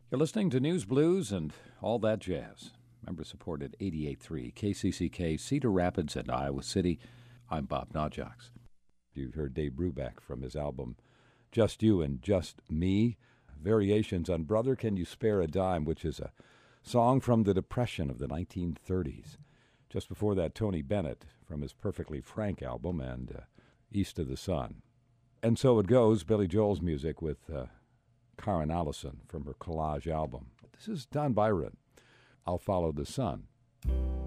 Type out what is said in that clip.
You're listening to News Blues and all that jazz. Member-supported 88.3 KCCK, Cedar Rapids and Iowa City. I'm Bob Najax. You've heard Dave Brubeck from his album Just You and Just Me, variations on Brother Can You Spare a Dime, which is a song from the Depression of the 1930s. Just before that, Tony Bennett from his Perfectly Frank album and East of the Sun. And so it goes, Billy Joel's music with Karen Allison from her Collage album. This is Don Byron, I'll Follow the Sun.